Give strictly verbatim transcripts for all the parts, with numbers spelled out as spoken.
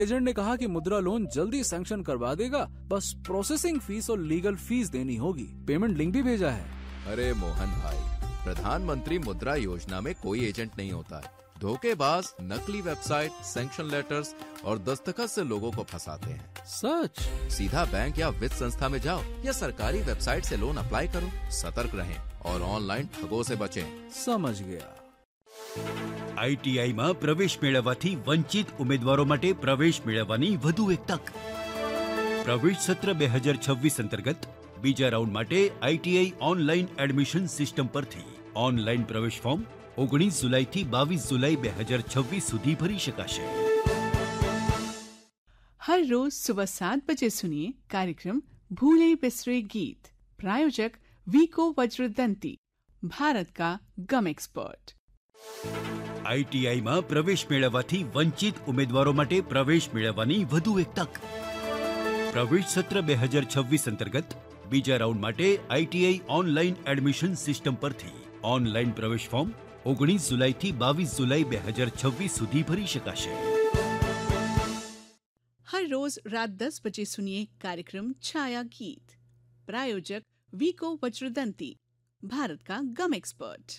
Agent ने कहा कि मुद्रा लोन जल्दी सैंक्शन करवा देगा, बस प्रोसेसिंग फीस और लीगल फीस देनी होगी। पेमेंट लिंक भी भेजा है। अरे मोहन भाई, प्रधानमंत्री मुद्रा योजना में कोई एजेंट नहीं होता है। धोखेबाज नकली वेबसाइट, सैंक्शन लेटर्स और दस्तखत से लोगों को फंसाते हैं। सच? सीधा बैंक या वित्त संस्था में जाओ या सरकारी वेबसाइट से लोन अप्लाई करो। सतर्क रहें और ऑनलाइन ठगों से बचें। समझ गया। આઈટીઆઈમાં પ્રવેશ મેળવવાથી વંચિત ઉમેદવારો માટે પ્રવેશ મેળવવાની વધુ એક તક. પ્રવેશ સત્ર બે હજાર છવ્વીસ અંતર્ગત બીજા રાઉન્ડ માટે આઈટીઆઈ ઓનલાઈન એડમિશન સિસ્ટમ પરથી ઓનલાઈન પ્રવેશ ફોર્મ ઓગણીસ જુલાઈથી બાવીસ જુલાઈ બે હજાર છવ્વીસ સુધી ભરી શકાશે. हर रोज सुबह सात बजे सुनिए कार्यक्रम भूले बिसरे गीत. प्रायोजक वीको वज्रदंती, भारत का गम एक्सपर्ट. આઈટીઆઈમાં પ્રવેશ મેળવવાથી વંચિત ઉમેદવારો માટે પ્રવેશ મેળવવાની વધુ એક તક. પ્રવેશ સત્ર બે હજાર છવ્વીસ અંતર્ગત બીજા રાઉન્ડ માટે આઈટીઆઈ ઓનલાઈન એડમિશન સિસ્ટમ પરથી ઓનલાઈન પ્રવેશ ફોર્મ ઓગણીસ જુલાઈથી બાવીસ જુલાઈ બે હજાર છવ્વીસ સુધી ભરી શકાશે. हर रोज रात दस बजे सुनिए कार्यक्रम छाया गीत. प्रायोजक वीको वज्रदंती, भारत का गम एक्सपर्ट.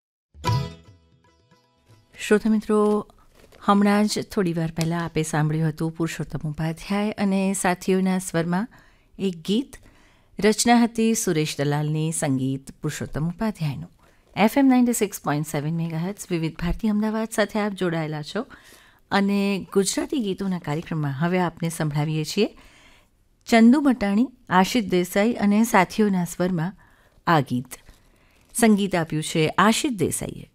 શ્રોતા મિત્રો, હમણાં જ થોડી વાર પહેલાં આપે સાંભળ્યું હતું પુરુષોત્તમ ઉપાધ્યાય અને સાથીઓના સ્વરમાં એક ગીત. રચના હતી સુરેશ દલાલની, સંગીત Purushottam ઉપાધ્યાયનું. FM ninety six point seven megahertz વિવિધ ભારતી અમદાવાદ સાથે આપ જોડાયેલા છો અને ગુજરાતી ગીતોના કાર્યક્રમમાં હવે આપને સંભળાવીએ છીએ ચંદુ મટાણી, આશિત દેસાઈ અને સાથીઓના સ્વરમાં આ ગીત. સંગીત આપ્યું છે આશિત દેસાઈએ.